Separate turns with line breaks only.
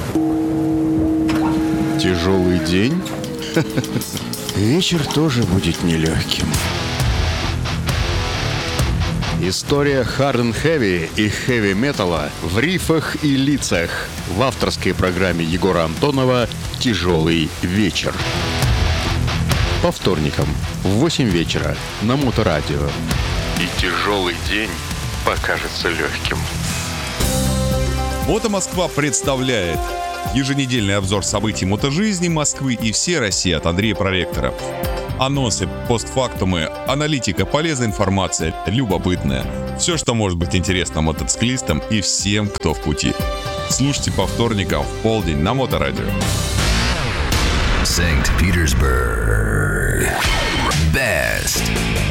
Тяжелый день? Вечер тоже будет нелегким. История Hard and Heavy и хэви-металла в рифах и лицах в авторской программе Егора Антонова «Тяжелый вечер». По вторникам в 8 вечера на Моторадио. И тяжелый день покажется легким.
Мото Москва представляет еженедельный обзор событий мотожизни Москвы и всей России от Андрея Проректора. Анонсы, постфактумы, аналитика, полезная информация, любопытная. Все, что может быть интересно мотоциклистам и всем, кто в пути. Слушайте по вторникам в полдень на Моторадио.
St. Petersburg. Best.